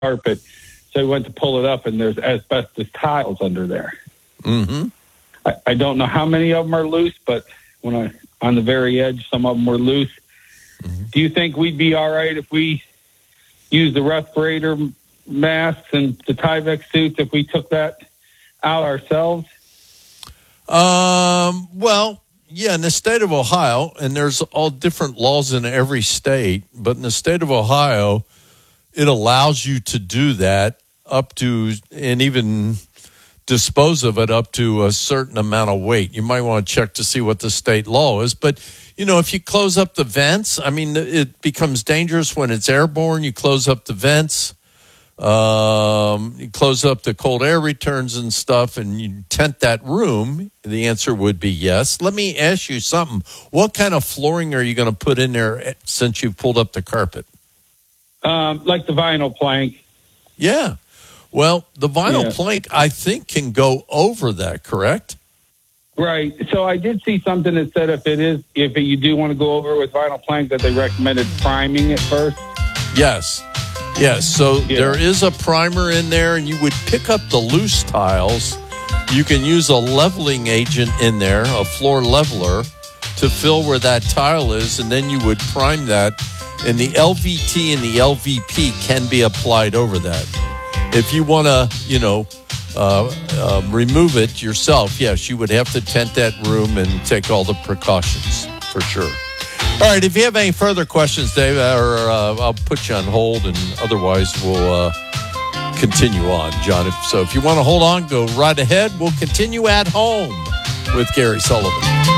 carpet. So he went to pull it up, and there's asbestos tiles under there. Mm-hmm. I don't know how many of them are loose, but on the very edge, some of them were loose. Mm-hmm. Do you think we'd be all right if we used the respirator masks and the Tyvek suits if we took that out ourselves? Well, yeah, in the state of Ohio, and there's all different laws in every state, but in the state of Ohio, it allows you to do that up to, and even dispose of it up to a certain amount of weight. You might want to check to see what the state law is. But, if you close up the vents, it becomes dangerous when it's airborne. You close up the vents, you close up the cold air returns and stuff, and you tent that room. The answer would be yes. Let me ask you something. What kind of flooring are you going to put in there since you pulled up the carpet? Like the vinyl plank. Yeah. Well, the vinyl plank, I think, can go over that, correct? Right. So I did see something that said if you do want to go over it with vinyl plank, that they recommended priming it first. Yes. So there is a primer in there, and you would pick up the loose tiles. You can use a leveling agent in there, a floor leveler, to fill where that tile is, and then you would prime that. And the LVT and the LVP can be applied over that. If you want to, remove it yourself, yes, you would have to tent that room and take all the precautions for sure. All right, if you have any further questions, Dave, or I'll put you on hold, and otherwise we'll continue on, John. If you want to hold on, go right ahead. We'll continue at home with Gary Sullivan.